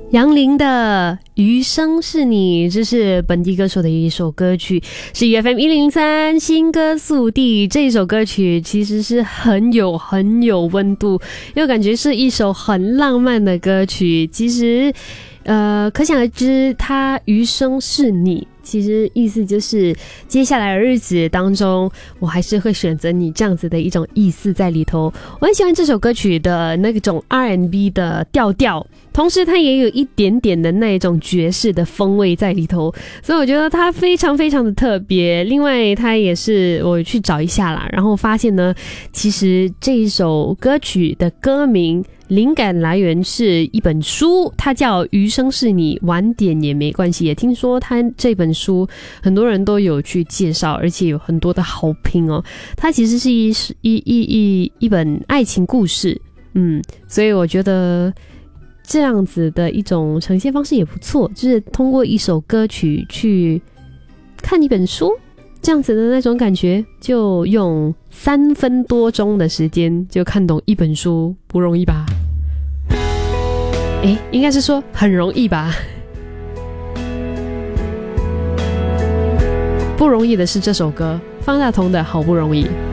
杨林的余生是你，这是本地歌手的一首歌曲，是 EFM103 新歌速递。这一首歌曲其实是很有温度，又感觉是一首很浪漫的歌曲。其实可想而知，它余生是你，其实意思就是接下来的日子当中，我还是会选择你，这样子的一种意思在里头。我很喜欢这首歌曲的那种 R&B 的调调，同时它也有一点点的那种爵士的风味在里头，所以我觉得它非常的特别。另外它也是我去找一下啦，然后发现呢，其实这一首歌曲的歌名灵感来源是一本书，它叫《余生是你》，晚点也没关系。也听说它这本书很多人都有去介绍，而且有很多的好评哦。它其实是一本爱情故事，所以我觉得这样子的一种呈现方式也不错，就是通过一首歌曲去看一本书，这样子的那种感觉，就用3分多钟的时间就看懂一本书，不容易吧？应该是说很容易吧？不容易的是这首歌，方大同的好不容易。